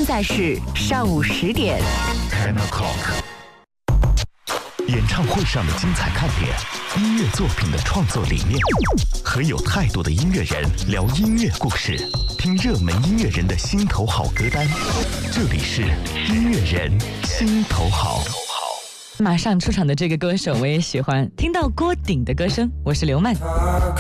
现在是上午10点。 10 o'clock。演唱会上的精彩看点，音乐作品的创作理念，和有态度的音乐人聊音乐故事，听热门音乐人的心头好歌单。这里是音乐人心头好。 马上出场的这个歌手我也喜欢，听到郭顶的歌声，我是刘曼。